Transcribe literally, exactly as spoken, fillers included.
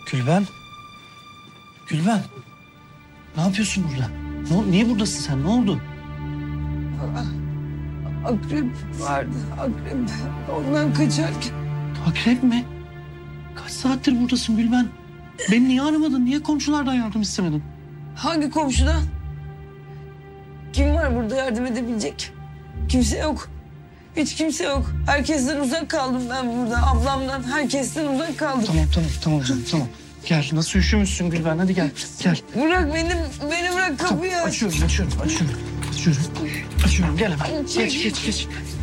Gülben. Gülben. Ne yapıyorsun burada? Ne, ol- niye buradasın sen? Ne oldu? Akrep vardı, akrep. Ondan kaçarken. Akrep mi? Kaç saattir buradasın Gülben? Beni niye aramadın? Niye komşulardan yardım istemedin? Hangi komşudan? Kim var burada yardım edebilecek? Kimse yok. Hiç kimse yok. Herkesten uzak kaldım ben burada. Ablamdan, herkesten uzak kaldım. Tamam tamam tamam canım, tamam. Gel nasıl üşümüşsün Gülben, hadi gel gel. Bırak beni, beni bırak kapıyı aç. Açıyorum açıyorum açıyorum. Açıyorum. Açıyorum gel hemen. Geç geç geç.